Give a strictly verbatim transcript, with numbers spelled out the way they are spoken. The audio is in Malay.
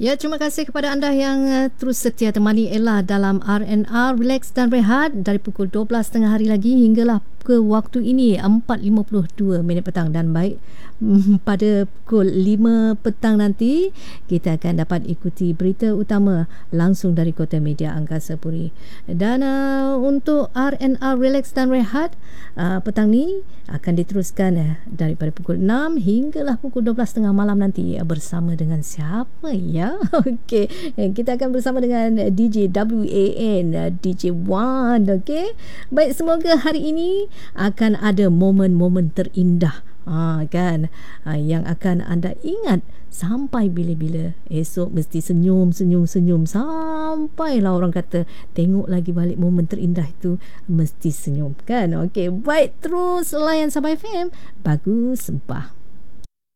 Ya, terima kasih kepada anda yang uh, terus setia temani Ella dalam R and R Relax dan Rehat dari pukul dua belas tengah hari lagi hinggalah ke waktu ini empat lima puluh dua minit petang. Dan baik, pada pukul lima petang nanti kita akan dapat ikuti berita utama langsung dari Kota Media Angkasa Puri. Dan uh, untuk R and R Relax dan Rehat uh, petang ni akan diteruskan uh, daripada pukul enam hinggalah pukul dua belas tengah malam nanti uh, bersama dengan siapa ya? Okey, kita akan bersama dengan D J W A N, D J Wan. Okey, baik, semoga hari ini akan ada momen-momen terindah, ha, kan, ha, yang akan anda ingat sampai bila-bila. Esok mesti senyum, senyum, senyum sampailah orang kata tengok lagi balik momen terindah itu, mesti senyum, kan. Okey, baik, terus layan Sabah F M, bagus sempah.